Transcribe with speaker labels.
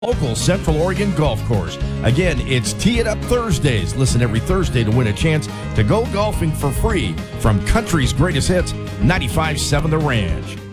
Speaker 1: Local Central Oregon Golf Course. Again, it's Tee It Up Thursdays. Listen every Thursday to win a chance to go golfing for free from country's greatest hits, 95.7 The Ranch.